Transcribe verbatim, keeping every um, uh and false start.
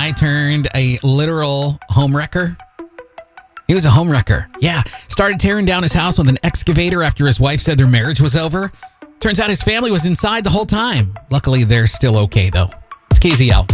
guy turned a literal homewrecker. He was a homewrecker. Yeah. Started tearing down his house with an excavator after his wife said their marriage was over. Turns out his family was inside the whole time. Luckily, they're still okay, though. It's K Z L.